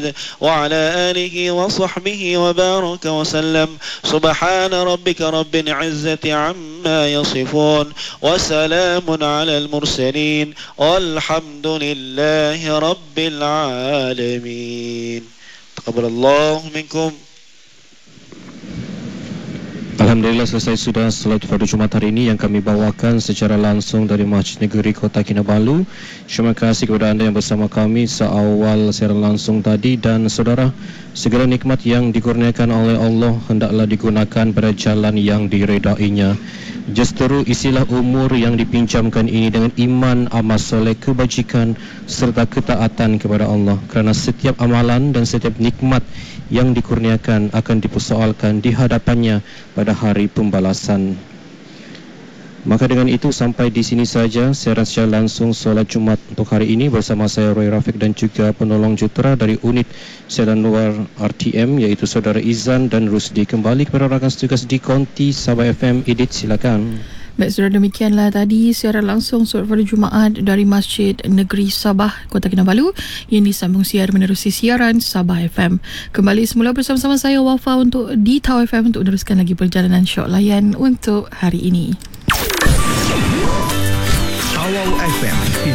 وعلى آله وصحبه وبارك وسلم. سبحان ربك رب العزة عما يصفون وسلام على المرسلين والحمد لله رب العالمين. تقبل الله منكم. Alhamdulillah, selesai sudah solat fardu Jumaat hari ini yang kami bawakan secara langsung dari Masjid Negeri Kota Kinabalu. Terima kasih kepada anda yang bersama kami seawal secara langsung tadi. Dan saudara, segala nikmat yang dikurniakan oleh Allah hendaklah digunakan pada jalan yang diredainya. Justru isilah umur yang dipinjamkan ini dengan iman, amal soleh, kebajikan serta ketaatan kepada Allah. Kerana setiap amalan dan setiap nikmat yang dikurniakan akan dipersoalkan di hadapannya pada hari pembalasan. Maka dengan itu sampai di sini saja siaran secara langsung solat Jumat untuk hari ini bersama saya Roy Rafiq dan juga penolong jutera dari unit siaran luar RTM iaitu saudara Izan dan Rusdi. Kembali kepada rakan tugas di Konti Sabah FM. Edit, silakan. Baik, saudara, demikianlah tadi siaran langsung solat fardu Jumaat dari Masjid Negeri Sabah, Kota Kinabalu yang disambung siar menerusi siaran Sabah FM. Kembali semula bersama-sama saya Wafa untuk di Tau FM untuk meneruskan lagi perjalanan syok layan untuk hari ini. Tau FM